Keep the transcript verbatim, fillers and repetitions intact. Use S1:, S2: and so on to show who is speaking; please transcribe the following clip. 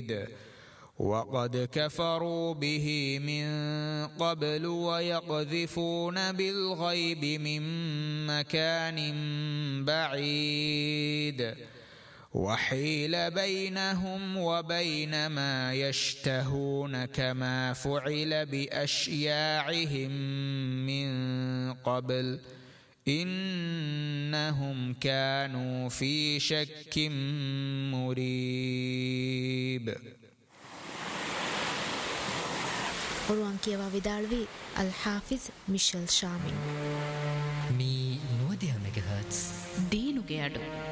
S1: بعيد وقد كفروا به من قبل ويقذفون بالغيب من مكان بعيد وحيل بينهم وبين ما يشتهون كما فعل بأشياعهم من قبل إنهم كانوا في شك مريب.
S2: ඔරුවන් කියවා විදාළවී අල් හාෆිස් මිෂල් ෂාමින්
S3: මේ නූවදහ මෙගහර්ට්ස්
S2: දීනුගේ අඩු